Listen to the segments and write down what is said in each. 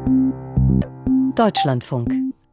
Deutschlandfunk.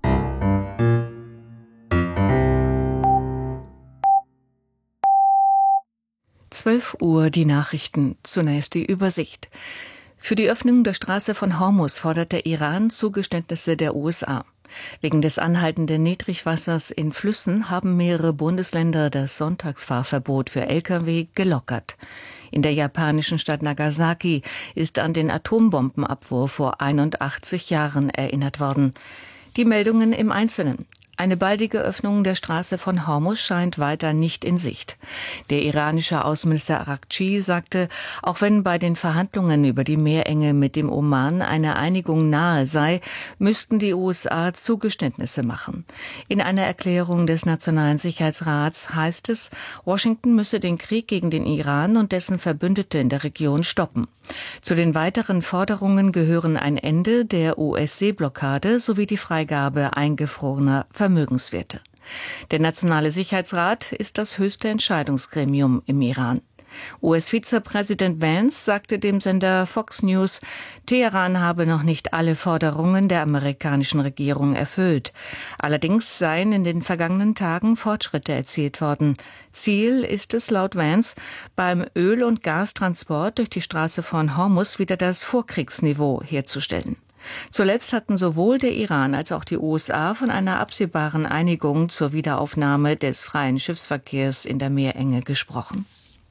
Uhr die Nachrichten. Zunächst die Übersicht. Für die Öffnung der Straße von Hormuz fordert der Iran Zugeständnisse der USA. Wegen des anhaltenden Niedrigwassers in Flüssen haben mehrere Bundesländer das Sonntagsfahrverbot für Lkw gelockert. In der japanischen Stadt Nagasaki ist an den Atombombenabwurf vor 81 Jahren erinnert worden. Die Meldungen im Einzelnen. Eine baldige Öffnung der Straße von Hormuz scheint weiter nicht in Sicht. Der iranische Außenminister Araghchi sagte, auch wenn bei den Verhandlungen über die Meerenge mit dem Oman eine Einigung nahe sei, müssten die USA Zugeständnisse machen. In einer Erklärung des Nationalen Sicherheitsrats heißt es, Washington müsse den Krieg gegen den Iran und dessen Verbündete in der Region stoppen. Zu den weiteren Forderungen gehören ein Ende der US-Seeblockade sowie die Freigabe eingefrorener Vermögenswerte. Der Nationale Sicherheitsrat ist das höchste Entscheidungsgremium im Iran. US-Vizepräsident Vance sagte dem Sender Fox News, Teheran habe noch nicht alle Forderungen der amerikanischen Regierung erfüllt. Allerdings seien in den vergangenen Tagen Fortschritte erzielt worden. Ziel ist es laut Vance, beim Öl- und Gastransport durch die Straße von Hormuz wieder das Vorkriegsniveau herzustellen. Zuletzt hatten sowohl der Iran als auch die USA von einer absehbaren Einigung zur Wiederaufnahme des freien Schiffsverkehrs in der Meerenge gesprochen.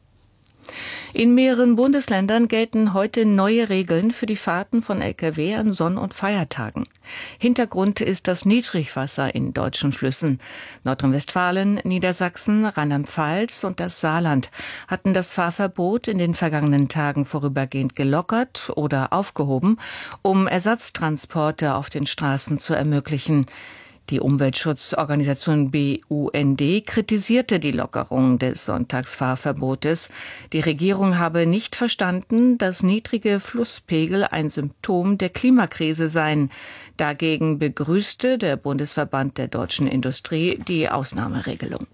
In mehreren Bundesländern gelten heute neue Regeln für die Fahrten von Lkw an Sonn- und Feiertagen. Hintergrund ist das Niedrigwasser in deutschen Flüssen. Nordrhein-Westfalen, Niedersachsen, Rheinland-Pfalz und das Saarland hatten das Fahrverbot in den vergangenen Tagen vorübergehend gelockert oder aufgehoben, um Ersatztransporte auf den Straßen zu ermöglichen. Die Umweltschutzorganisation BUND kritisierte die Lockerung des Sonntagsfahrverbotes. Die Regierung habe nicht verstanden, dass niedrige Flusspegel ein Symptom der Klimakrise seien. Dagegen begrüßte der Bundesverband der deutschen Industrie die Ausnahmeregelung.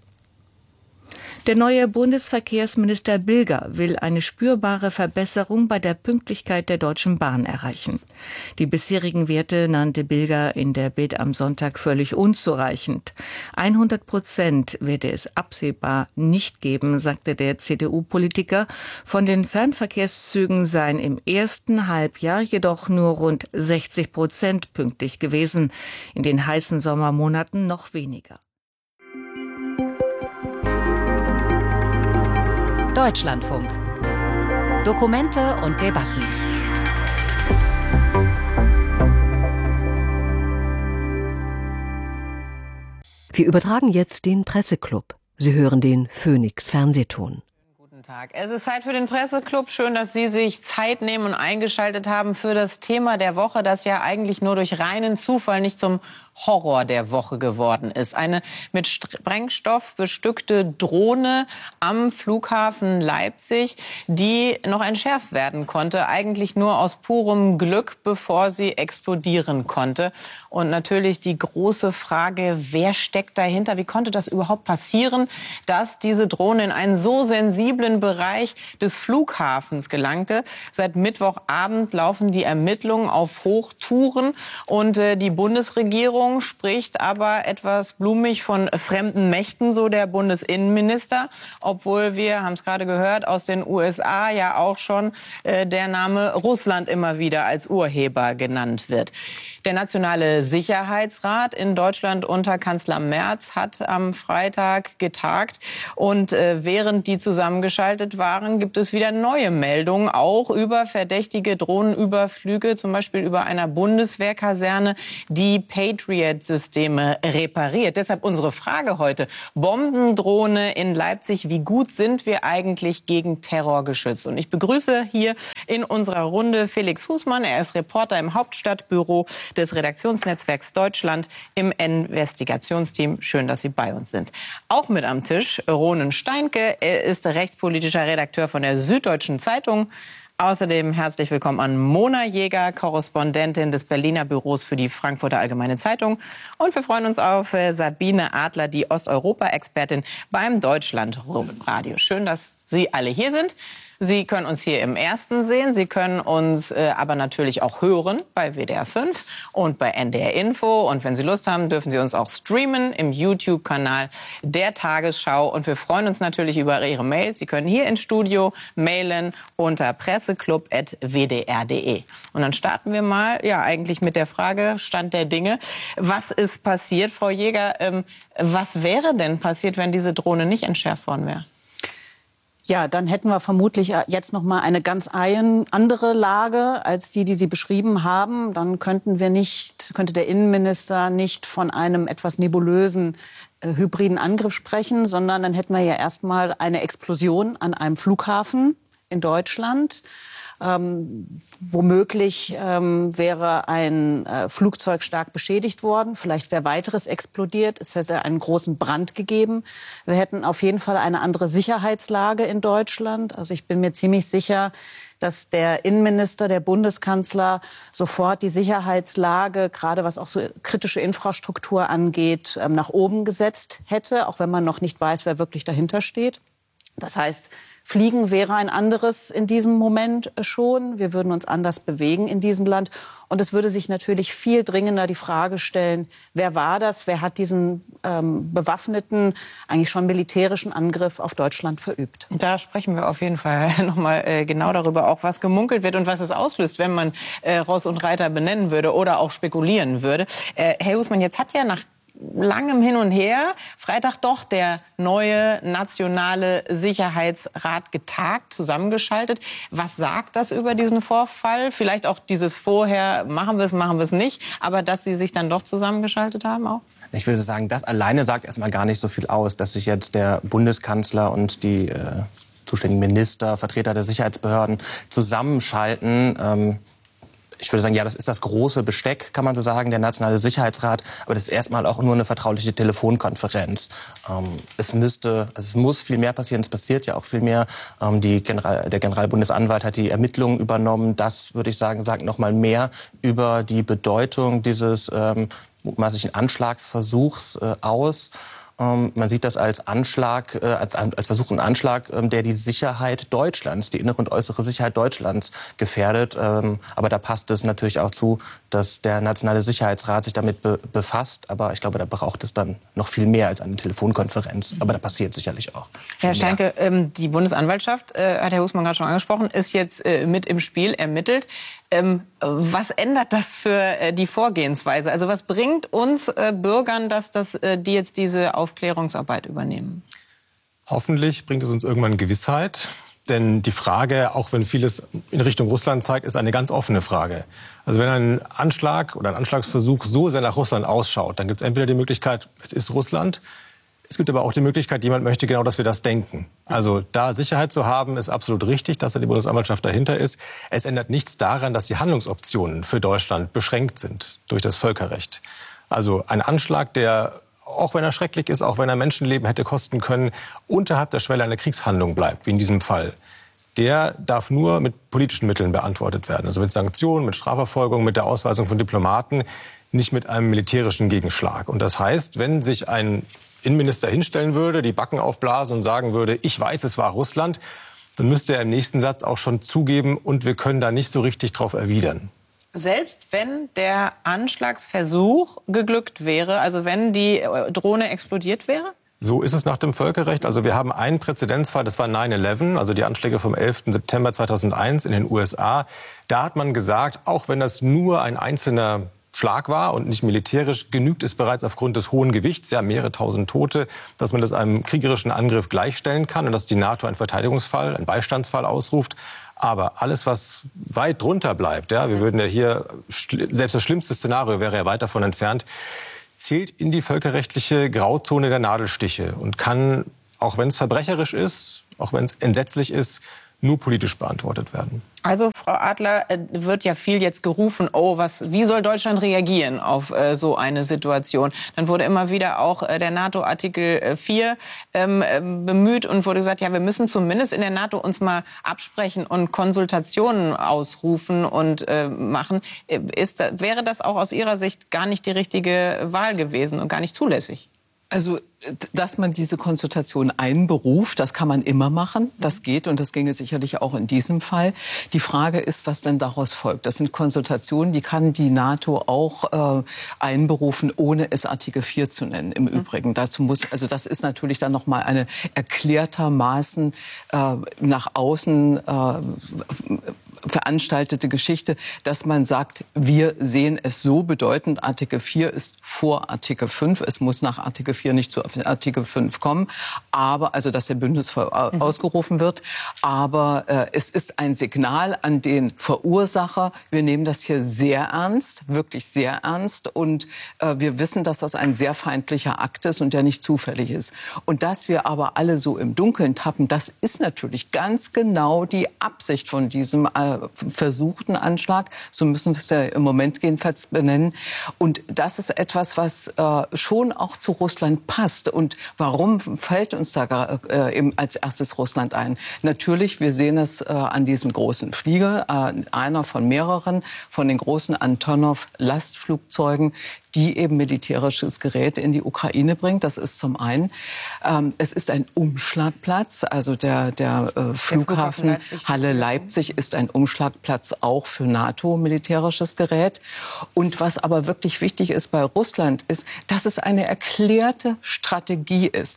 Der neue Bundesverkehrsminister Bilger will eine spürbare Verbesserung bei der Pünktlichkeit der Deutschen Bahn erreichen. Die bisherigen Werte nannte Bilger in der Bild am Sonntag völlig unzureichend. 100% werde es absehbar nicht geben, sagte der CDU-Politiker. Von den Fernverkehrszügen seien im ersten Halbjahr jedoch nur rund 60% pünktlich gewesen. In den heißen Sommermonaten noch weniger. Deutschlandfunk. Dokumente und Debatten. Wir übertragen jetzt den Presseclub. Sie hören den Phoenix Fernsehton. Guten Tag. Es ist Zeit für den Presseclub. Schön, dass Sie sich Zeit nehmen und eingeschaltet haben für das Thema der Woche, das ja eigentlich nur durch reinen Zufall nicht zum Horror der Woche geworden ist. Eine mit Sprengstoff bestückte Drohne am Flughafen Leipzig, die noch entschärft werden konnte, eigentlich nur aus purem Glück, bevor sie explodieren konnte. Und natürlich die große Frage, wer steckt dahinter? Wie konnte das überhaupt passieren, dass diese Drohne in einen so sensiblen Bereich des Flughafens gelangte? Seit Mittwochabend laufen die Ermittlungen auf Hochtouren und die Bundesregierung spricht aber etwas blumig von fremden Mächten, so der Bundesinnenminister, obwohl wir, haben es gerade gehört, aus den USA ja auch schon der Name Russland immer wieder als Urheber genannt wird. Der Nationale Sicherheitsrat in Deutschland unter Kanzler Merz hat am Freitag getagt und während die zusammengeschaltet waren, gibt es wieder neue Meldungen, auch über verdächtige Drohnenüberflüge, zum Beispiel über einer Bundeswehrkaserne, die Patriot-Systeme repariert. Deshalb unsere Frage heute: Bombendrohne in Leipzig, wie gut sind wir eigentlich gegen Terror geschützt? Und ich begrüße hier in unserer Runde Felix Husmann. Er ist Reporter im Hauptstadtbüro des Redaktionsnetzwerks Deutschland im Investigationsteam. Schön, dass Sie bei uns sind. Auch mit am Tisch Ronen Steinke. Er ist rechtspolitischer Redakteur von der Süddeutschen Zeitung. Außerdem herzlich willkommen an Mona Jäger, Korrespondentin des Berliner Büros für die Frankfurter Allgemeine Zeitung. Und wir freuen uns auf Sabine Adler, die Osteuropa-Expertin beim Deutschlandradio. Schön, dass Sie alle hier sind. Sie können uns hier im Ersten sehen. Sie können uns aber natürlich auch hören bei WDR 5 und bei NDR Info. Und wenn Sie Lust haben, dürfen Sie uns auch streamen im YouTube-Kanal der Tagesschau. Und wir freuen uns natürlich über Ihre Mails. Sie können hier ins Studio mailen unter presseclub@wdr.de. Und dann starten wir mal eigentlich mit der Frage, Stand der Dinge. Was ist passiert, Frau Jäger? Was wäre denn passiert, wenn diese Drohne nicht entschärft worden wäre? Ja, dann hätten wir vermutlich jetzt noch mal eine ganz andere Lage als die Sie beschrieben haben. Dann könnte der Innenminister nicht von einem etwas nebulösen hybriden Angriff sprechen, sondern dann hätten wir ja erstmal eine Explosion an einem Flughafen in Deutschland. Womöglich wäre ein Flugzeug stark beschädigt worden. Vielleicht wäre weiteres explodiert. Es hätte einen großen Brand gegeben. Wir hätten auf jeden Fall eine andere Sicherheitslage in Deutschland. Also ich bin mir ziemlich sicher, dass der Innenminister, der Bundeskanzler sofort die Sicherheitslage, gerade was auch so kritische Infrastruktur angeht, nach oben gesetzt hätte, auch wenn man noch nicht weiß, wer wirklich dahinter steht. Das heißt, Fliegen wäre ein anderes in diesem Moment schon. Wir würden uns anders bewegen in diesem Land. Und es würde sich natürlich viel dringender die Frage stellen, wer war das? Wer hat diesen bewaffneten, eigentlich schon militärischen Angriff auf Deutschland verübt? Da sprechen wir auf jeden Fall noch mal genau darüber, auch was gemunkelt wird und was es auslöst, wenn man Ross und Reiter benennen würde oder auch spekulieren würde. Herr Husmann, jetzt hat ja nach langem Hin und Her Freitag doch der neue Nationale Sicherheitsrat getagt, zusammengeschaltet. Was sagt das über diesen Vorfall? Vielleicht auch dieses vorher, machen wir es nicht, aber dass Sie sich dann doch zusammengeschaltet haben auch? Ich würde sagen, das alleine sagt erstmal gar nicht so viel aus, dass sich jetzt der Bundeskanzler und die zuständigen Minister, Vertreter der Sicherheitsbehörden zusammenschalten. Ich würde sagen, ja, das ist das große Besteck, kann man so sagen, der Nationale Sicherheitsrat. Aber das ist erstmal auch nur eine vertrauliche Telefonkonferenz. Es muss viel mehr passieren. Es passiert ja auch viel mehr. Der Generalbundesanwalt hat die Ermittlungen übernommen. Das, würde ich sagen, sagt noch mal mehr über die Bedeutung dieses mutmaßlichen Anschlagsversuchs aus. Man sieht das als Anschlag, als Versuch und Anschlag, der die Sicherheit Deutschlands, die innere und äußere Sicherheit Deutschlands gefährdet. Aber da passt es natürlich auch zu, dass der Nationale Sicherheitsrat sich damit befasst. Aber ich glaube, da braucht es dann noch viel mehr als eine Telefonkonferenz. Aber da passiert sicherlich auch Herr Steinke, die Bundesanwaltschaft, hat Herr Husmann gerade schon angesprochen, ist jetzt mit im Spiel, ermittelt. Was ändert das für die Vorgehensweise? Also was bringt uns Bürgern, dass die jetzt diese Aufklärungsarbeit übernehmen? Hoffentlich bringt es uns irgendwann Gewissheit. Denn die Frage, auch wenn vieles in Richtung Russland zeigt, ist eine ganz offene Frage. Also wenn ein Anschlag oder ein Anschlagsversuch so sehr nach Russland ausschaut, dann gibt es entweder die Möglichkeit, es ist Russland. Es gibt aber auch die Möglichkeit, jemand möchte genau, dass wir das denken. Also da Sicherheit zu haben, ist absolut richtig, dass da die Bundesanwaltschaft dahinter ist. Es ändert nichts daran, dass die Handlungsoptionen für Deutschland beschränkt sind durch das Völkerrecht. Also ein Anschlag, der, auch wenn er schrecklich ist, auch wenn er Menschenleben hätte kosten können, unterhalb der Schwelle einer Kriegshandlung bleibt, wie in diesem Fall. Der darf nur mit politischen Mitteln beantwortet werden. Also mit Sanktionen, mit Strafverfolgung, mit der Ausweisung von Diplomaten, nicht mit einem militärischen Gegenschlag. Und das heißt, wenn sich ein Innenminister hinstellen würde, die Backen aufblasen und sagen würde, ich weiß, es war Russland, dann müsste er im nächsten Satz auch schon zugeben, und wir können da nicht so richtig drauf erwidern. Selbst wenn der Anschlagsversuch geglückt wäre, also wenn die Drohne explodiert wäre? So ist es nach dem Völkerrecht. Also wir haben einen Präzedenzfall, das war 9/11, also die Anschläge vom 11. September 2001 in den USA. Da hat man gesagt, auch wenn das nur ein einzelner Schlag war und nicht militärisch, genügt es bereits aufgrund des hohen Gewichts, ja mehrere tausend Tote, dass man das einem kriegerischen Angriff gleichstellen kann und dass die NATO einen Verteidigungsfall, einen Beistandsfall ausruft. Aber alles, was weit drunter bleibt, ja, wir würden ja hier, selbst das schlimmste Szenario wäre ja weit davon entfernt, zählt in die völkerrechtliche Grauzone der Nadelstiche und kann, auch wenn es verbrecherisch ist, auch wenn es entsetzlich ist, nur politisch beantwortet werden. Also, Frau Adler, wird ja viel jetzt gerufen, wie soll Deutschland reagieren auf so eine Situation? Dann wurde immer wieder auch der NATO-Artikel 4 bemüht und wurde gesagt, ja, wir müssen zumindest in der NATO uns mal absprechen und Konsultationen ausrufen und machen. Wäre das auch aus Ihrer Sicht gar nicht die richtige Wahl gewesen und gar nicht zulässig? Also, dass man diese Konsultation einberuft, das kann man immer machen. Das geht und das ginge sicherlich auch in diesem Fall. Die Frage ist, was denn daraus folgt. Das sind Konsultationen, die kann die NATO auch einberufen, ohne es Artikel 4 zu nennen. Im Übrigen. Dazu also das ist natürlich dann noch mal eine erklärtermaßen nach außen veranstaltete Geschichte, dass man sagt, wir sehen es so bedeutend, Artikel 4 ist vor Artikel 5, es muss nach Artikel 4 nicht zu Artikel 5 kommen, aber, also dass der Bündnisfall ausgerufen wird, aber es ist ein Signal an den Verursacher, wir nehmen das hier sehr ernst, wirklich sehr ernst und wir wissen, dass das ein sehr feindlicher Akt ist und der nicht zufällig ist. Und dass wir aber alle so im Dunkeln tappen, das ist natürlich ganz genau die Absicht von diesem versuchten Anschlag, so müssen wir es ja im Moment jedenfalls benennen. Und das ist etwas, was schon auch zu Russland passt. Und warum fällt uns da eben als erstes Russland ein? Natürlich, wir sehen es an diesem großen Flieger, einer von mehreren, von den großen Antonov-Lastflugzeugen, die eben militärisches Gerät in die Ukraine bringt. Das ist zum einen. Es ist ein Umschlagplatz, also der Flughafen Halle-Leipzig ist ein Umschlagplatz auch für NATO-militärisches Gerät. Und was aber wirklich wichtig ist bei Russland, ist, dass es eine erklärte Strategie ist.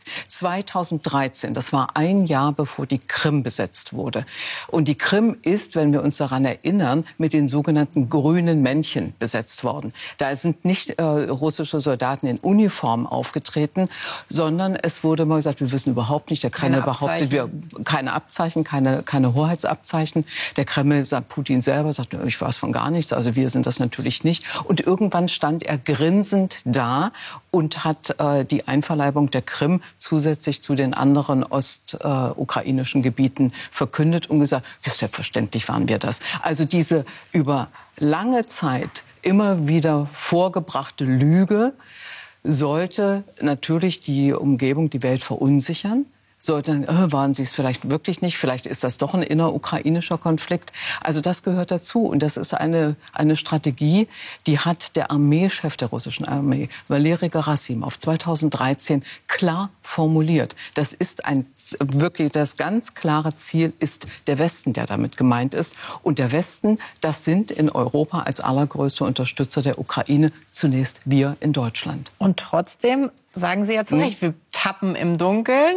2013, das war ein Jahr, bevor die Krim besetzt wurde. Und die Krim ist, wenn wir uns daran erinnern, mit den sogenannten grünen Männchen besetzt worden. Da sind nicht russische Soldaten in Uniform aufgetreten, sondern es wurde mal gesagt, wir wissen überhaupt nicht, der Kreml behauptet, keine Abzeichen, keine Hoheitsabzeichen. Der Kreml sagt, Putin selber sagt, ich weiß von gar nichts, also wir sind das natürlich nicht. Und irgendwann stand er grinsend da und hat die Einverleibung der Krim zusätzlich zu den anderen ostukrainischen Gebieten verkündet und gesagt, ja, selbstverständlich waren wir das. Also diese über lange Zeit immer wieder vorgebrachte Lüge sollte natürlich die Umgebung, die Welt verunsichern. Sollten, waren sie es vielleicht wirklich nicht, vielleicht ist das doch ein innerukrainischer Konflikt. Also das gehört dazu und das ist eine Strategie, die hat der Armeechef der russischen Armee, Valery Gerasimov, 2013 klar formuliert. Das ist wirklich das ganz klare Ziel ist der Westen, der damit gemeint ist. Und der Westen, das sind in Europa als allergrößte Unterstützer der Ukraine zunächst wir in Deutschland. Und trotzdem sagen Sie ja zu Recht, wir tappen im Dunkeln.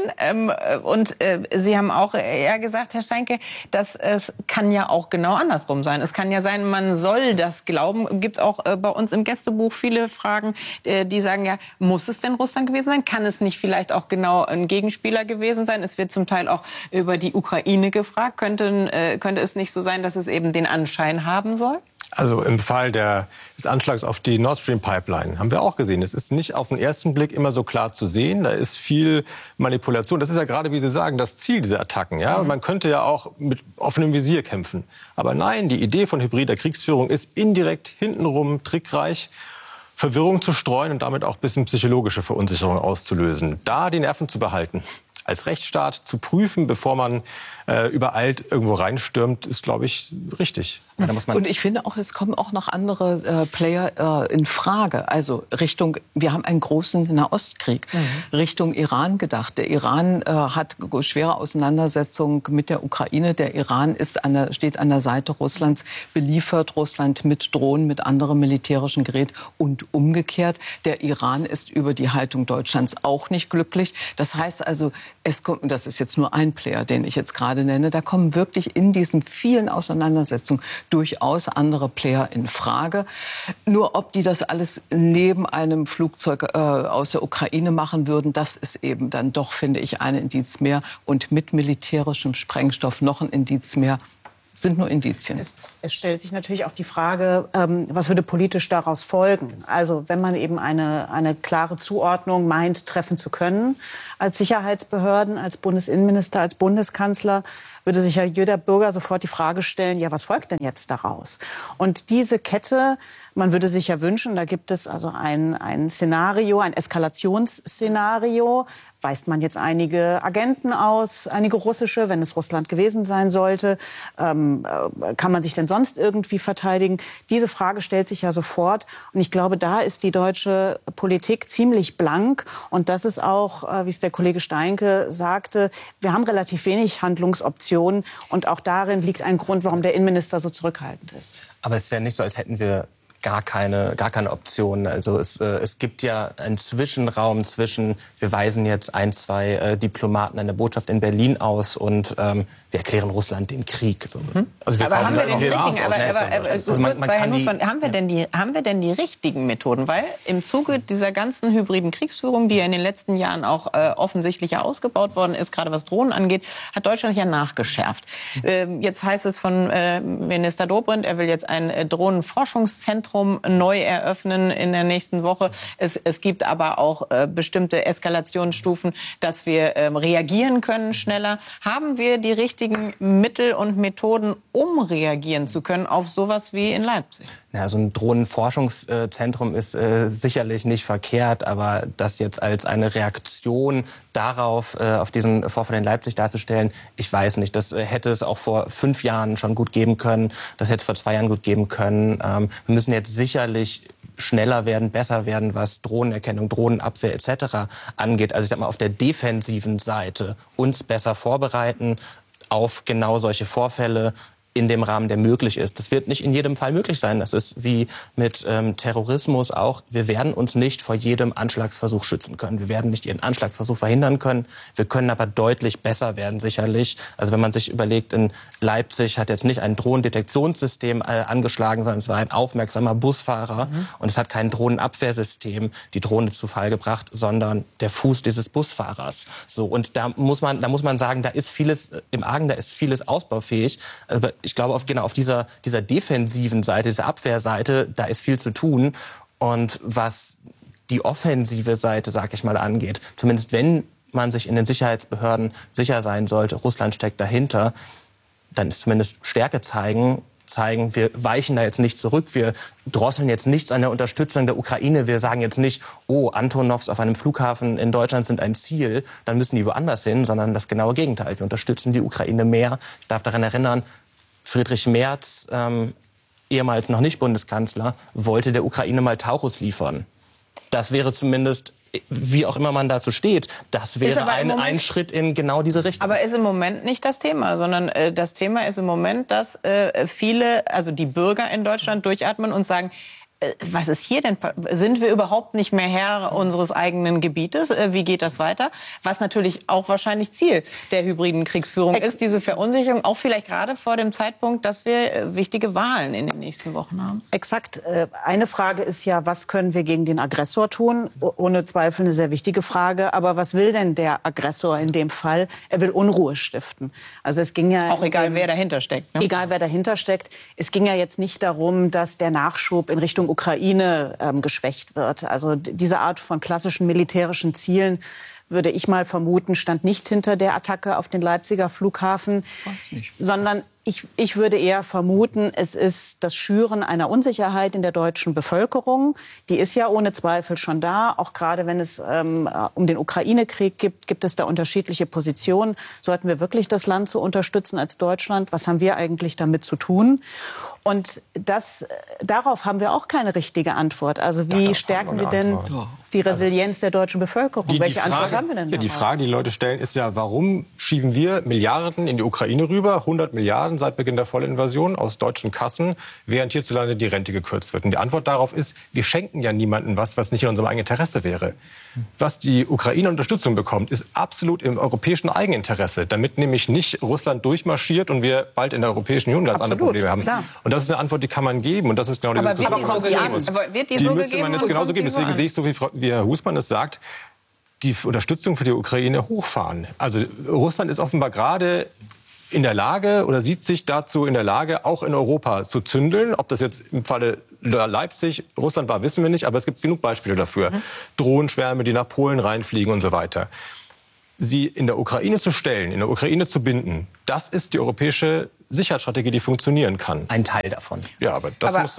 Und Sie haben auch eher gesagt, Herr Steinke, dass es kann ja auch genau andersrum sein. Es kann ja sein, man soll das glauben. Gibt auch bei uns im Gästebuch viele Fragen, die sagen ja, muss es denn Russland gewesen sein? Kann es nicht vielleicht auch genau ein Gegenspieler gewesen sein? Es wird zum Teil auch über die Ukraine gefragt. Könnte es nicht so sein, dass es eben den Anschein haben soll? Also im Fall des Anschlags auf die Nord Stream Pipeline haben wir auch gesehen, es ist nicht auf den ersten Blick immer so klar zu sehen. Da ist viel Manipulation. Das ist ja gerade, wie Sie sagen, das Ziel dieser Attacken. Ja? Man könnte ja auch mit offenem Visier kämpfen. Aber nein, die Idee von hybrider Kriegsführung ist indirekt hintenrum trickreich, Verwirrung zu streuen und damit auch ein bisschen psychologische Verunsicherung auszulösen. Da die Nerven zu behalten, als Rechtsstaat zu prüfen, bevor man übereilt irgendwo reinstürmt, ist, glaube ich, richtig. Und ich finde auch, es kommen auch noch andere Player in Frage. Also wir haben einen großen Nahostkrieg, Richtung Iran gedacht. Der Iran hat schwere Auseinandersetzungen mit der Ukraine. Der Iran steht an der Seite Russlands, beliefert Russland mit Drohnen, mit anderem militärischen Gerät und umgekehrt. Der Iran ist über die Haltung Deutschlands auch nicht glücklich. Das heißt also, das ist jetzt nur ein Player, den ich jetzt gerade nenne, da kommen wirklich in diesen vielen Auseinandersetzungen durchaus andere Player in Frage. Nur ob die das alles neben einem Flugzeug aus der Ukraine machen würden, das ist eben dann doch, finde ich, ein Indiz mehr. Und mit militärischem Sprengstoff noch ein Indiz mehr. Sind nur Indizien. Es stellt sich natürlich auch die Frage, was würde politisch daraus folgen? Also wenn man eben eine klare Zuordnung meint, treffen zu können, als Sicherheitsbehörden, als Bundesinnenminister, als Bundeskanzler, würde sich ja jeder Bürger sofort die Frage stellen, ja, was folgt denn jetzt daraus? Und diese Kette Man würde sich ja wünschen, da gibt es also ein Szenario, ein Eskalationsszenario. Weist man jetzt einige Agenten aus, einige russische, wenn es Russland gewesen sein sollte? Kann man sich denn sonst irgendwie verteidigen? Diese Frage stellt sich ja sofort. Und ich glaube, da ist die deutsche Politik ziemlich blank. Und das ist auch, wie es der Kollege Steinke sagte, wir haben relativ wenig Handlungsoptionen. Und auch darin liegt ein Grund, warum der Innenminister so zurückhaltend ist. Aber es ist ja nicht so, als hätten wir gar keine Optionen. Also es gibt ja einen Zwischenraum zwischen, wir weisen jetzt 1, 2 Diplomaten an der Botschaft in Berlin aus und wir erklären Russland den Krieg. So. Also aber haben wir denn die richtigen, haben wir denn die richtigen Methoden? Weil im Zuge dieser ganzen hybriden Kriegsführung, die ja in den letzten Jahren auch offensichtlich ausgebaut worden ist, gerade was Drohnen angeht, hat Deutschland ja nachgeschärft. Jetzt heißt es von Minister Dobrindt, er will jetzt ein Drohnenforschungszentrum neu eröffnen in der nächsten Woche. Es gibt aber auch bestimmte Eskalationsstufen, dass wir reagieren können schneller. Haben wir die richtigen Mittel und Methoden, um reagieren zu können auf sowas wie in Leipzig? Ja, so ein Drohnenforschungszentrum ist sicherlich nicht verkehrt, aber das jetzt als eine Reaktion darauf, auf diesen Vorfall in Leipzig darzustellen, ich weiß nicht. Das hätte es auch vor 5 Jahren schon gut geben können. Das hätte es vor 2 Jahren gut geben können. Wir müssen jetzt sicherlich schneller werden, besser werden, was Drohnenerkennung, Drohnenabwehr etc. angeht. Also ich sag mal, auf der defensiven Seite uns besser vorbereiten auf genau solche Vorfälle in dem Rahmen, der möglich ist. Das wird nicht in jedem Fall möglich sein. Das ist wie mit Terrorismus auch. Wir werden uns nicht vor jedem Anschlagsversuch schützen können. Wir werden nicht jeden Anschlagsversuch verhindern können. Wir können aber deutlich besser werden, sicherlich. Also wenn man sich überlegt, in Leipzig hat jetzt nicht ein Drohnendetektionssystem angeschlagen, sondern es war ein aufmerksamer Busfahrer. Und es hat kein Drohnenabwehrsystem die Drohne zu Fall gebracht, sondern der Fuß dieses Busfahrers. So, und da muss man sagen, da ist vieles im Argen, da ist vieles ausbaufähig. Aber ich glaube, auf dieser defensiven Seite, dieser Abwehrseite, da ist viel zu tun. Und was die offensive Seite, sag ich mal, angeht, zumindest wenn man sich in den Sicherheitsbehörden sicher sein sollte, Russland steckt dahinter, dann ist zumindest Stärke zeigen, wir weichen da jetzt nicht zurück, wir drosseln jetzt nichts an der Unterstützung der Ukraine, wir sagen jetzt nicht, oh, Antonovs auf einem Flughafen in Deutschland sind ein Ziel, dann müssen die woanders hin, sondern das genaue Gegenteil. Wir unterstützen die Ukraine mehr. Ich darf daran erinnern, Friedrich Merz, ehemals noch nicht Bundeskanzler, wollte der Ukraine mal Taurus liefern. Das wäre zumindest, wie auch immer man dazu steht, das wäre ein Schritt in genau diese Richtung. Aber ist im Moment nicht das Thema, sondern das Thema ist im Moment, dass viele, also die Bürger in Deutschland durchatmen und sagen, was ist hier denn? Sind wir überhaupt nicht mehr Herr unseres eigenen Gebietes? Wie geht das weiter? Was natürlich auch wahrscheinlich Ziel der hybriden Kriegsführung ist, diese Verunsicherung, auch vielleicht gerade vor dem Zeitpunkt, dass wir wichtige Wahlen in den nächsten Wochen haben. Exakt. Eine Frage ist ja, was können wir gegen den Aggressor tun? Ohne Zweifel eine sehr wichtige Frage. Aber was will denn der Aggressor in dem Fall? Er will Unruhe stiften. Also es ging ja... Auch egal, wer dahinter steckt. Ne? Egal, wer dahinter steckt. Es ging ja jetzt nicht darum, dass der Nachschub in Richtung Ukraine geschwächt wird. Also diese Art von klassischen militärischen Zielen, würde ich mal vermuten, stand nicht hinter der Attacke auf den Leipziger Flughafen, sondern ich würde eher vermuten, es ist das Schüren einer Unsicherheit in der deutschen Bevölkerung. Die ist ja ohne Zweifel schon da. Auch gerade wenn es um den Ukraine-Krieg gibt es da unterschiedliche Positionen. Sollten wir wirklich das Land so unterstützen als Deutschland? Was haben wir eigentlich damit zu tun? Und darauf haben wir auch keine richtige Antwort. Also wie stärken wir denn die Resilienz der deutschen Bevölkerung? Welche Antwort haben wir denn darauf? Die Frage, die Leute stellen, ist ja, warum schieben wir Milliarden in die Ukraine rüber, 100 Milliarden seit Beginn der Vollinvasion aus deutschen Kassen, während hierzulande die Rente gekürzt wird? Und die Antwort darauf ist, wir schenken ja niemandem was nicht in unserem eigenen Interesse wäre. Was die Ukraine Unterstützung bekommt, ist absolut im europäischen Eigeninteresse, damit nämlich nicht Russland durchmarschiert und wir bald in der Europäischen Union ganz andere Probleme haben. Klar. Und das ist eine Antwort, die kann man geben. Und das ist genau die Diskussion. Die müsste man jetzt genauso geben. Deswegen sehe ich so, wie Herr Husmann es sagt, die Unterstützung für die Ukraine hochfahren. Also Russland ist offenbar gerade in der Lage oder sieht sich dazu in der Lage, auch in Europa zu zündeln. Ob das jetzt im Falle Leipzig, Russland war, wissen wir nicht, aber es gibt genug Beispiele dafür. Drohnenschwärme, die nach Polen reinfliegen und so weiter. Sie in der Ukraine zu stellen, in der Ukraine zu binden, das ist die europäische Sicherheitsstrategie, die funktionieren kann. Ein Teil davon. Ja, aber das muss sein.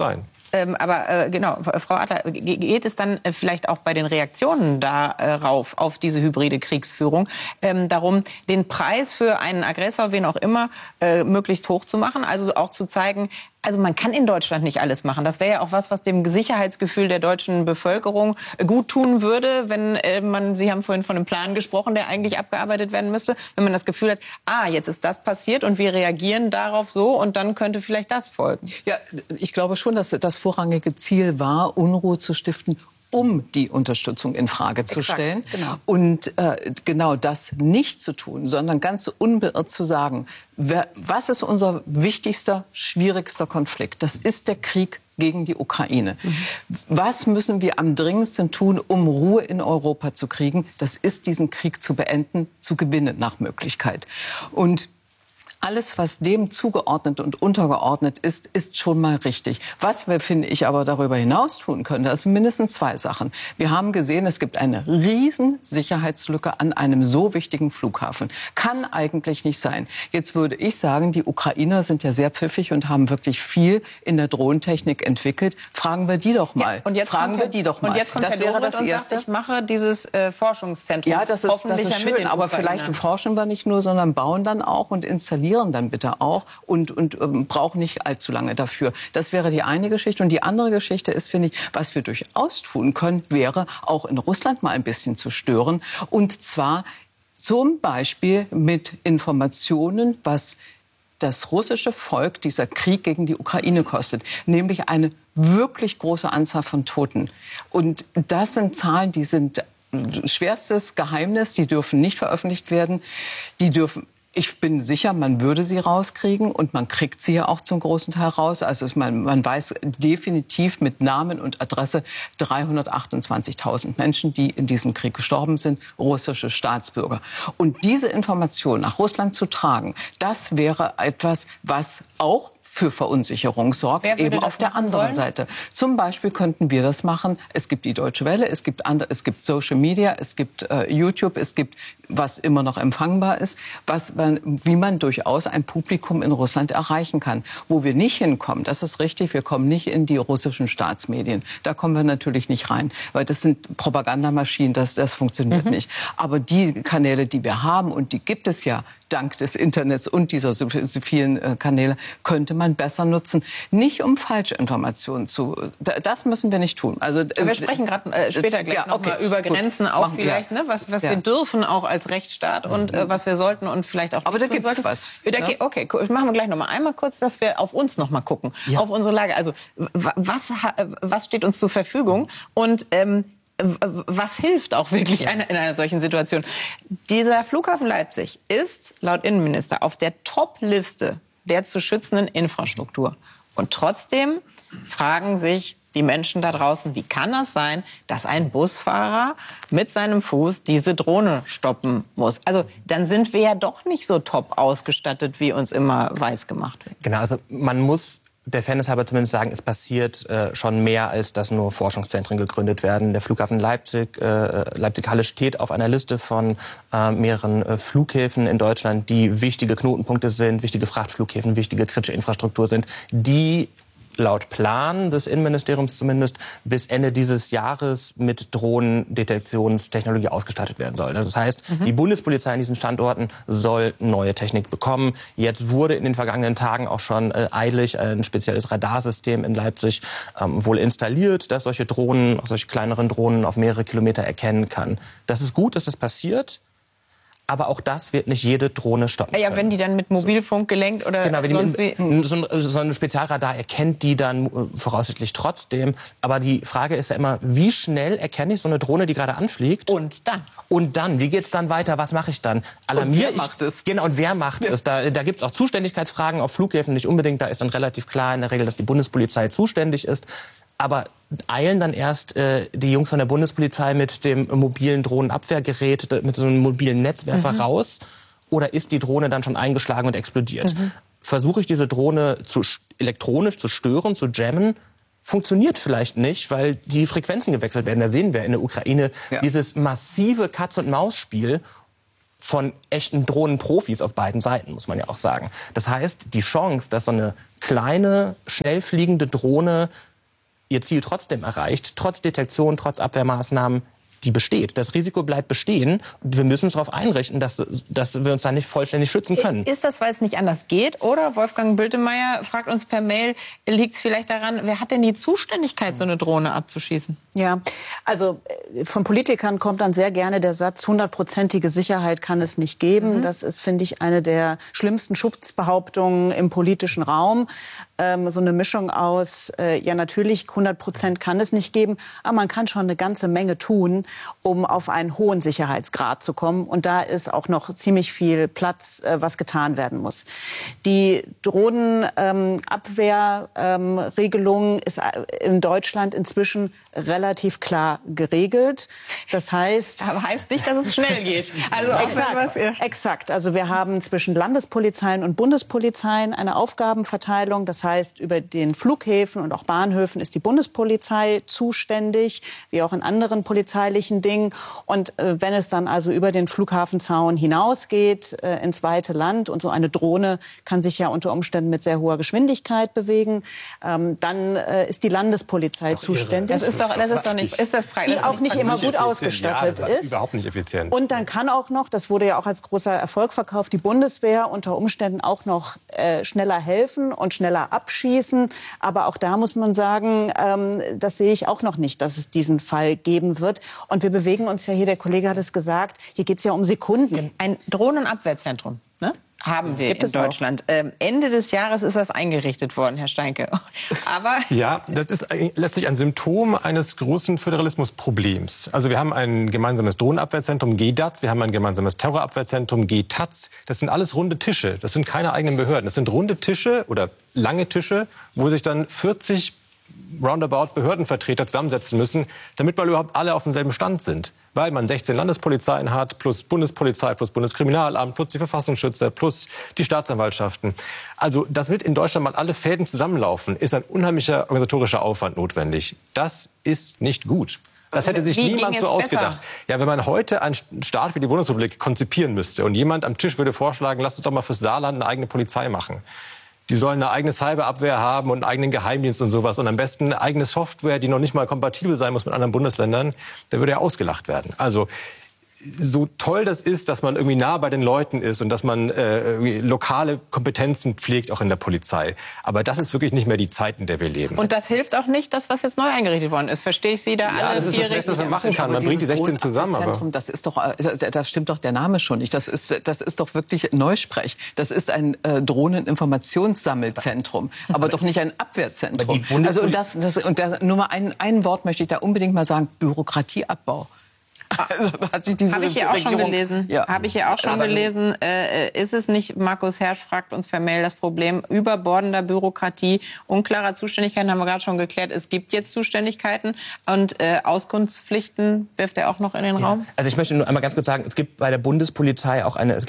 Genau, Frau Adler, geht es dann vielleicht auch bei den Reaktionen darauf, auf diese hybride Kriegsführung, darum, den Preis für einen Aggressor, wen auch immer, möglichst hoch zu machen? Also auch zu zeigen, also man kann in Deutschland nicht alles machen. Das wäre ja auch was dem Sicherheitsgefühl der deutschen Bevölkerung gut tun würde, wenn Sie haben vorhin von einem Plan gesprochen, der eigentlich abgearbeitet werden müsste, wenn man das Gefühl hat, jetzt ist das passiert und wir reagieren darauf so und dann könnte vielleicht das folgen. Ja, ich glaube schon, dass das vorrangige Ziel war, Unruhe zu stiften, um die Unterstützung in Frage zu stellen. Genau. Und genau das nicht zu tun, sondern ganz unbeirrt zu sagen, was ist unser wichtigster, schwierigster Konflikt? Das ist der Krieg gegen die Ukraine. Was müssen wir am dringendsten tun, um Ruhe in Europa zu kriegen? Das ist, diesen Krieg zu beenden, zu gewinnen nach Möglichkeit. Und alles, was dem zugeordnet und untergeordnet ist, ist schon mal richtig. Was wir, finde ich, aber darüber hinaus tun können, das sind mindestens zwei Sachen. Wir haben gesehen, es gibt eine riesen Sicherheitslücke an einem so wichtigen Flughafen. Kann eigentlich nicht sein. Jetzt würde ich sagen, die Ukrainer sind ja sehr pfiffig und haben wirklich viel in der Drohnentechnik entwickelt. Fragen wir die doch mal. Ja, und jetzt Fragen wir die doch mal. Und jetzt kommt das wäre das Erste. Sagt, ich mache dieses Forschungszentrum. Ja, das ist schön, aber vielleicht forschen wir nicht nur, sondern bauen dann auch und installieren dann bitte auch und brauchen nicht allzu lange dafür. Das wäre die eine Geschichte. Und die andere Geschichte ist, finde ich, was wir durchaus tun können, wäre auch in Russland mal ein bisschen zu stören. Und zwar zum Beispiel mit Informationen, was das russische Volk dieser Krieg gegen die Ukraine kostet. Nämlich eine wirklich große Anzahl von Toten. Und das sind Zahlen, die sind schwerstes Geheimnis. Die dürfen nicht veröffentlicht werden. Ich bin sicher, man würde sie rauskriegen und man kriegt sie ja auch zum großen Teil raus. Also man weiß definitiv mit Namen und Adresse 328.000 Menschen, die in diesem Krieg gestorben sind, russische Staatsbürger. Und diese Information nach Russland zu tragen, das wäre etwas, was auch für Verunsicherung sorgt, eben auf der anderen Seite. Zum Beispiel könnten wir das machen. Es gibt die Deutsche Welle, es gibt Social Media, es gibt YouTube, es gibt, was immer noch empfangbar ist, wie man durchaus ein Publikum in Russland erreichen kann. Wo wir nicht hinkommen, das ist richtig, wir kommen nicht in die russischen Staatsmedien. Da kommen wir natürlich nicht rein, weil das sind Propagandamaschinen, das funktioniert nicht. Aber die Kanäle, die wir haben, und die gibt es ja dank des Internets und dieser vielen Kanäle, könnte man besser nutzen. Nicht um Falschinformationen das müssen wir nicht tun. Also, wir sprechen gerade später gleich noch mal über Grenzen auch vielleicht, ne? Was wir dürfen auch als Rechtsstaat und was wir sollten und vielleicht auch. Aber da gibt es was. Okay, machen wir gleich noch mal einmal kurz, dass wir auf uns noch mal gucken, auf unsere Lage. Also was steht uns zur Verfügung und was hilft auch wirklich in einer solchen Situation? Dieser Flughafen Leipzig ist laut Innenminister auf der Top-Liste der zu schützenden Infrastruktur. Und trotzdem fragen sich die Menschen da draußen, wie kann das sein, dass ein Busfahrer mit seinem Fuß diese Drohne stoppen muss? Also dann sind wir ja doch nicht so top ausgestattet, wie uns immer weiß gemacht wird. Genau, also man muss der Fairness halber zumindest sagen, es passiert schon mehr, als dass nur Forschungszentren gegründet werden. Der Flughafen Leipzig-Halle steht auf einer Liste von mehreren Flughäfen in Deutschland, die wichtige Knotenpunkte sind, wichtige Frachtflughäfen, wichtige kritische Infrastruktur sind, die laut Plan des Innenministeriums zumindest bis Ende dieses Jahres mit Drohnendetektionstechnologie ausgestattet werden soll. Das heißt, die Bundespolizei an diesen Standorten soll neue Technik bekommen. Jetzt wurde in den vergangenen Tagen auch schon eilig ein spezielles Radarsystem in Leipzig wohl installiert, das solche Drohnen, auch solche kleineren Drohnen auf mehrere Kilometer erkennen kann. Das ist gut, dass das passiert. Aber auch das wird nicht jede Drohne stoppen können. Ja, wenn die dann mit Mobilfunk gelenkt oder sonst wie... So ein Spezialradar erkennt die dann voraussichtlich trotzdem. Aber die Frage ist ja immer, wie schnell erkenne ich so eine Drohne, die gerade anfliegt? Und dann? Und dann? Wie geht's dann weiter? Was mache ich dann? Wer macht es? Genau, und wer macht es? Da gibt's auch Zuständigkeitsfragen auf Flughäfen, nicht unbedingt. Da ist dann relativ klar in der Regel, dass die Bundespolizei zuständig ist. Aber eilen dann erst die Jungs von der Bundespolizei mit dem mobilen Drohnenabwehrgerät, mit so einem mobilen Netzwerfer raus? Oder ist die Drohne dann schon eingeschlagen und explodiert? Versuche ich diese Drohne elektronisch zu stören, zu jammen? Funktioniert vielleicht nicht, weil die Frequenzen gewechselt werden. Da sehen wir in der Ukraine dieses massive Katz-und-Maus-Spiel von echten Drohnenprofis auf beiden Seiten, muss man ja auch sagen. Das heißt, die Chance, dass so eine kleine, schnell fliegende Drohne ihr Ziel trotzdem erreicht, trotz Detektion, trotz Abwehrmaßnahmen, die besteht. Das Risiko bleibt bestehen. Und wir müssen uns darauf einrichten, dass wir uns da nicht vollständig schützen können. Ist das, weil es nicht anders geht? Oder Wolfgang Bültemeyer fragt uns per Mail, liegt es vielleicht daran, wer hat denn die Zuständigkeit, so eine Drohne abzuschießen? Ja, also von Politikern kommt dann sehr gerne der Satz, 100%ige Sicherheit kann es nicht geben. Das ist, finde ich, eine der schlimmsten Schutzbehauptungen im politischen Raum. So eine Mischung aus, ja natürlich, 100% kann es nicht geben, aber man kann schon eine ganze Menge tun, um auf einen hohen Sicherheitsgrad zu kommen. Und da ist auch noch ziemlich viel Platz, was getan werden muss. Die Drohnenabwehrregelung ist in Deutschland inzwischen relativ klar geregelt. Das heißt... Aber heißt nicht, dass es schnell geht. Also exakt. Also wir haben zwischen Landespolizeien und Bundespolizeien eine Aufgabenverteilung. Das heißt, über den Flughäfen und auch Bahnhöfen ist die Bundespolizei zuständig, wie auch in anderen polizeilichen Dingen. Und wenn es dann also über den Flughafenzaun hinausgeht ins weite Land und so eine Drohne kann sich ja unter Umständen mit sehr hoher Geschwindigkeit bewegen, dann ist die Landespolizei zuständig. Das ist doch nicht, ist das die auch nicht immer gut ausgestattet ist. Überhaupt nicht effizient. Und dann kann auch noch, das wurde ja auch als großer Erfolg verkauft, die Bundeswehr unter Umständen auch noch schneller helfen und schneller abschießen. Aber auch da muss man sagen, das sehe ich auch noch nicht, dass es diesen Fall geben wird. Und wir bewegen uns ja hier, der Kollege hat es gesagt, hier geht es ja um Sekunden. Ein Drohnenabwehrzentrum, ne? Haben wir in Deutschland. Ende des Jahres ist das eingerichtet worden, Herr Steinke. Aber ja, das ist letztlich ein Symptom eines großen Föderalismusproblems. Also wir haben ein gemeinsames Drohnenabwehrzentrum, GDATS, wir haben ein gemeinsames Terrorabwehrzentrum, GTAZ. Das sind alles runde Tische, das sind keine eigenen Behörden. Das sind runde Tische oder lange Tische, wo sich dann 40 roundabout Behördenvertreter zusammensetzen müssen, damit mal überhaupt alle auf demselben Stand sind. Weil man 16 Landespolizeien hat, plus Bundespolizei, plus Bundeskriminalamt, plus die Verfassungsschützer, plus die Staatsanwaltschaften. Also, damit in Deutschland mal alle Fäden zusammenlaufen, ist ein unheimlicher organisatorischer Aufwand notwendig. Das ist nicht gut. Das hätte sich niemand so ausgedacht. Ja, wenn man heute einen Staat wie die Bundesrepublik konzipieren müsste und jemand am Tisch würde vorschlagen, lasst uns doch mal fürs Saarland eine eigene Polizei machen. Die sollen eine eigene Cyberabwehr haben und einen eigenen Geheimdienst und sowas. Und am besten eine eigene Software, die noch nicht mal kompatibel sein muss mit anderen Bundesländern. Da würde er ausgelacht werden. Also so toll das ist, dass man irgendwie nah bei den Leuten ist und dass man lokale Kompetenzen pflegt, auch in der Polizei. Aber das ist wirklich nicht mehr die Zeit, in der wir leben. Und das hilft auch nicht, das, was jetzt neu eingerichtet worden ist. Verstehe ich Sie da alle? Ja, das ist das Beste, was man machen kann. Man bringt die 16 zusammen. Aber das ist doch, das stimmt doch der Name schon nicht. Das ist doch wirklich Neusprech. Das ist ein Drohneninformationssammelzentrum, aber doch nicht ein Abwehrzentrum. Also nur mal ein Wort möchte ich da unbedingt mal sagen: Bürokratieabbau. Also, habe ich hier auch schon gelesen. Ja. Habe ich hier auch schon gelesen. Ist es nicht, Markus Hersch fragt uns per Mail, das Problem überbordender Bürokratie, unklarer Zuständigkeiten, haben wir gerade schon geklärt. Es gibt jetzt Zuständigkeiten und Auskunftspflichten wirft er auch noch in den Raum? Also ich möchte nur einmal ganz kurz sagen, es gibt bei der Bundespolizei auch eine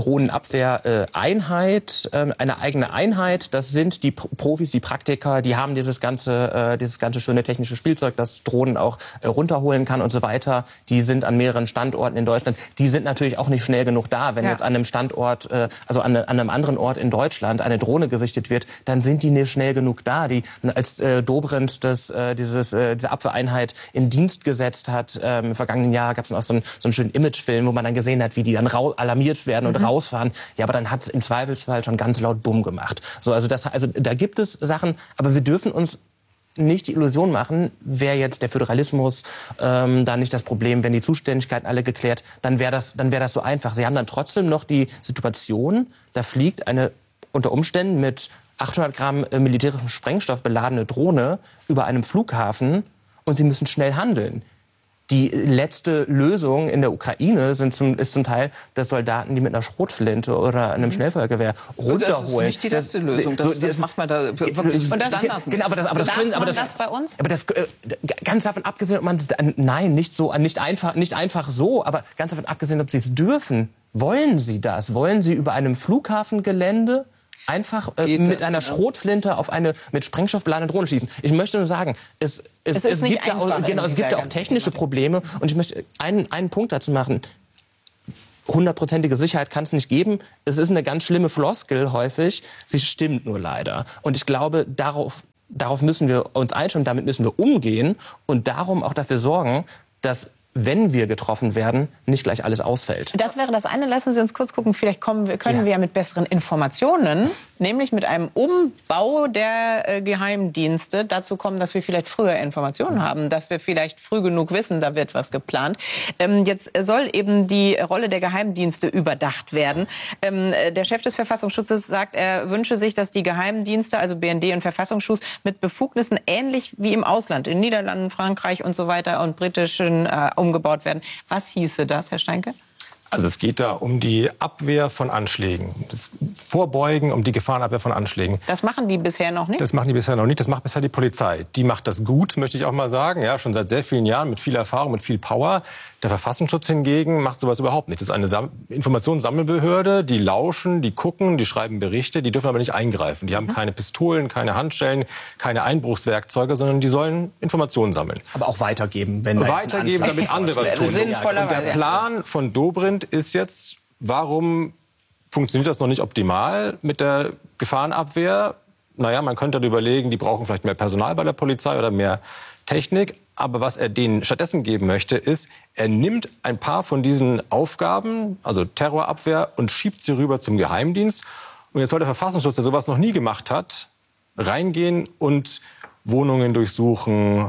Drohnenabwehr-Einheit, eine eigene Einheit. Das sind die Profis, die Praktiker, die haben dieses ganze schöne technische Spielzeug, das Drohnen auch runterholen kann und so weiter. Die sind an mehreren Standorten in Deutschland. Die sind natürlich auch nicht schnell genug da. Wenn jetzt an einem Standort, also an einem anderen Ort in Deutschland eine Drohne gesichtet wird, dann sind die nicht schnell genug da. Die, als Dobrindt diese Abwehreinheit in Dienst gesetzt hat, im vergangenen Jahr gab es auch so einen schönen Imagefilm, wo man dann gesehen hat, wie die dann alarmiert werden und rausfahren. Ja, aber dann hat es im Zweifelsfall schon ganz laut Bumm gemacht. So, also da gibt es Sachen, aber wir dürfen uns nicht die Illusion machen, wäre jetzt der Föderalismus da nicht das Problem, wenn die Zuständigkeiten alle geklärt, dann wäre das so einfach. Sie haben dann trotzdem noch die Situation, da fliegt eine unter Umständen mit 800 Gramm militärischem Sprengstoff beladene Drohne über einem Flughafen und sie müssen schnell handeln. Die letzte Lösung in der Ukraine ist zum Teil, dass Soldaten, die mit einer Schrotflinte oder einem Schnellfeuergewehr runterholen. Das ist nicht die letzte Lösung. Das macht man da wirklich standardmäßig. Genau, aber das bei uns? Aber das ganz davon abgesehen, ob man nein, nicht einfach so, aber ganz davon abgesehen, ob sie es dürfen. Wollen Sie das? Wollen Sie über einem Flughafengelände einfach mit einer Schrotflinte auf eine mit Sprengstoff beladene Drohne schießen? Ich möchte nur sagen, es gibt da auch technische Probleme. Und ich möchte einen Punkt dazu machen. 100%ige Sicherheit kann es nicht geben. Es ist eine ganz schlimme Floskel häufig. Sie stimmt nur leider. Und ich glaube, darauf müssen wir uns einstellen, damit müssen wir umgehen und darum auch dafür sorgen, dass, wenn wir getroffen werden, nicht gleich alles ausfällt. Das wäre das eine. Lassen Sie uns kurz gucken. Vielleicht können wir ja mit besseren Informationen, nämlich mit einem Umbau der Geheimdienste, dazu kommen, dass wir vielleicht früher Informationen haben, dass wir vielleicht früh genug wissen, da wird was geplant. Jetzt soll eben die Rolle der Geheimdienste überdacht werden. Der Chef des Verfassungsschutzes sagt, er wünsche sich, dass die Geheimdienste, also BND und Verfassungsschutz, mit Befugnissen ähnlich wie im Ausland, in Niederlanden, Frankreich und so weiter und britischen umgebaut werden. Was hieße das, Herr Steinke? Also es geht da um die Abwehr von Anschlägen, das Vorbeugen, um die Gefahrenabwehr von Anschlägen. Das machen die bisher noch nicht? Das machen die bisher noch nicht. Das macht bisher die Polizei. Die macht das gut, möchte ich auch mal sagen. Ja, schon seit sehr vielen Jahren mit viel Erfahrung, mit viel Power. Der Verfassungsschutz hingegen macht sowas überhaupt nicht. Das ist eine Informationssammelbehörde. Die lauschen, die gucken, die schreiben Berichte. Die dürfen aber nicht eingreifen. Die haben keine Pistolen, keine Handschellen, keine Einbruchswerkzeuge, sondern die sollen Informationen sammeln. Aber auch weitergeben, wenn weitergeben, damit andere was tun. Und der Plan von Dobrindt ist jetzt, warum funktioniert das noch nicht optimal mit der Gefahrenabwehr? Naja, man könnte überlegen, die brauchen vielleicht mehr Personal bei der Polizei oder mehr Technik. Aber was er denen stattdessen geben möchte, ist, er nimmt ein paar von diesen Aufgaben, also Terrorabwehr, und schiebt sie rüber zum Geheimdienst. Und jetzt soll der Verfassungsschutz, der sowas noch nie gemacht hat, reingehen und Wohnungen durchsuchen,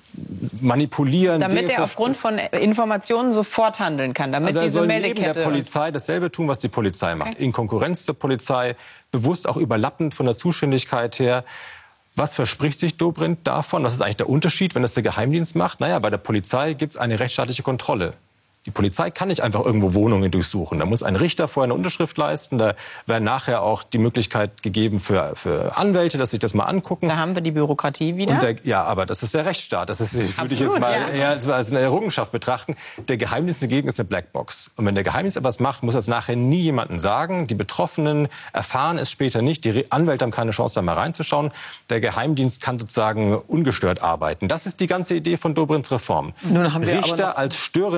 manipulieren. Damit er aufgrund von Informationen sofort handeln kann, damit also diese Meldekette... Meldekette... neben der Polizei dasselbe tun, was die Polizei macht. In Konkurrenz zur Polizei, bewusst auch überlappend von der Zuständigkeit her. Was verspricht sich Dobrindt davon? Was ist eigentlich der Unterschied, wenn das der Geheimdienst macht? Naja, bei der Polizei gibt es eine rechtsstaatliche Kontrolle. Die Polizei kann nicht einfach irgendwo Wohnungen durchsuchen. Da muss ein Richter vorher eine Unterschrift leisten. Da wäre nachher auch die Möglichkeit gegeben für Anwälte, dass sich das mal angucken. Da haben wir die Bürokratie wieder. Ja, aber das ist der Rechtsstaat. Das würde ich jetzt mal eher als eine Errungenschaft betrachten. Der Geheimdienst dagegen ist eine Blackbox. Und wenn der Geheimdienst etwas macht, muss das nachher nie jemandem sagen. Die Betroffenen erfahren es später nicht. Die Anwälte haben keine Chance, da mal reinzuschauen. Der Geheimdienst kann sozusagen ungestört arbeiten. Das ist die ganze Idee von Dobrindts Reform. Nun haben wir Richter als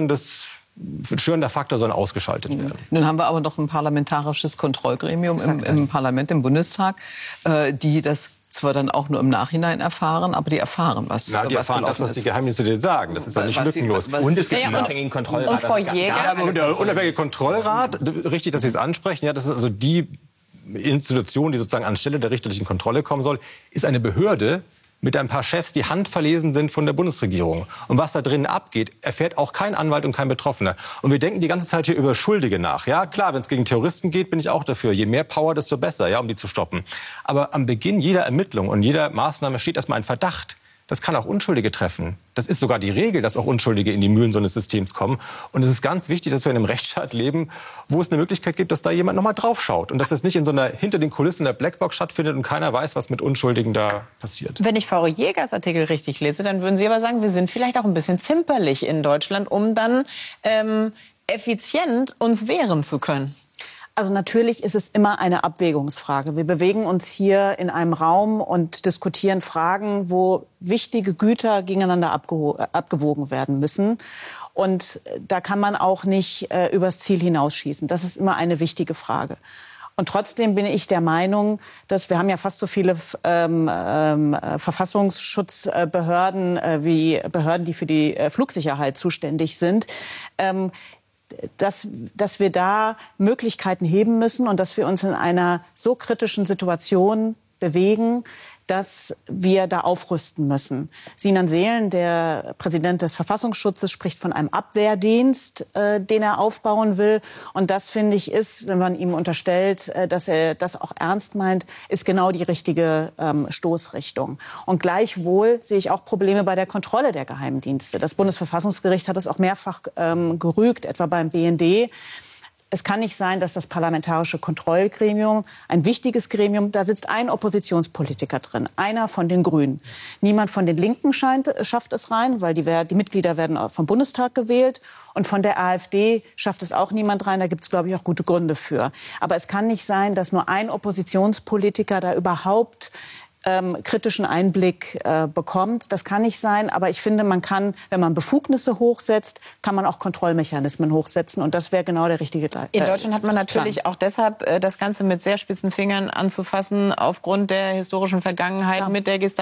störender Faktor sollen ausgeschaltet werden. Nun haben wir aber noch ein parlamentarisches Kontrollgremium im Parlament, im Bundestag, die das zwar dann auch nur im Nachhinein erfahren, aber die erfahren, was erfahren das, was die Geheimdienste dir sagen. Das ist ja nicht lückenlos. Und es gibt einen unabhängigen Kontrollrat. Und Frau Jäger? Der unabhängige Kontrollrat, richtig, dass Sie es ansprechen, ja, das ist also die Institution, die sozusagen anstelle der richterlichen Kontrolle kommen soll, ist eine Behörde mit ein paar Chefs, die handverlesen sind von der Bundesregierung. Und was da drinnen abgeht, erfährt auch kein Anwalt und kein Betroffener. Und wir denken die ganze Zeit hier über Schuldige nach. Ja, klar, wenn es gegen Terroristen geht, bin ich auch dafür. Je mehr Power, desto besser, ja, um die zu stoppen. Aber am Beginn jeder Ermittlung und jeder Maßnahme steht erstmal ein Verdacht. Das kann auch Unschuldige treffen. Das ist sogar die Regel, dass auch Unschuldige in die Mühlen so eines Systems kommen. Und es ist ganz wichtig, dass wir in einem Rechtsstaat leben, wo es eine Möglichkeit gibt, dass da jemand noch mal drauf schaut. Und dass das nicht in so einer hinter den Kulissen der Blackbox stattfindet und keiner weiß, was mit Unschuldigen da passiert. Wenn ich Frau Jägers Artikel richtig lese, dann würden Sie aber sagen, wir sind vielleicht auch ein bisschen zimperlich in Deutschland, um dann effizient uns wehren zu können. Also natürlich ist es immer eine Abwägungsfrage. Wir bewegen uns hier in einem Raum und diskutieren Fragen, wo wichtige Güter gegeneinander abgewogen werden müssen. Und da kann man auch nicht übers Ziel hinausschießen. Das ist immer eine wichtige Frage. Und trotzdem bin ich der Meinung, dass wir haben ja fast so viele Verfassungsschutzbehörden wie Behörden, die für die Flugsicherheit zuständig sind, dass wir da Möglichkeiten heben müssen und dass wir uns in einer so kritischen Situation bewegen, dass wir da aufrüsten müssen. Sinan Seelen, der Präsident des Verfassungsschutzes, spricht von einem Abwehrdienst, den er aufbauen will. Und das, finde ich, ist, wenn man ihm unterstellt, dass er das auch ernst meint, ist genau die richtige Stoßrichtung. Und gleichwohl sehe ich auch Probleme bei der Kontrolle der Geheimdienste. Das Bundesverfassungsgericht hat es auch mehrfach gerügt, etwa beim BND. Es kann nicht sein, dass das Parlamentarische Kontrollgremium, ein wichtiges Gremium, da sitzt ein Oppositionspolitiker drin, einer von den Grünen. Niemand von den Linken schafft es rein, weil die Mitglieder werden vom Bundestag gewählt. Und von der AfD schafft es auch niemand rein. Da gibt es, glaube ich, auch gute Gründe für. Aber es kann nicht sein, dass nur ein Oppositionspolitiker da überhaupt kritischen Einblick bekommt. Das kann nicht sein, aber ich finde, man kann, wenn man Befugnisse hochsetzt, kann man auch Kontrollmechanismen hochsetzen und das wäre genau der richtige In Deutschland hat man natürlich auch deshalb das Ganze mit sehr spitzen Fingern anzufassen, aufgrund der historischen Vergangenheit mit der Gestapo.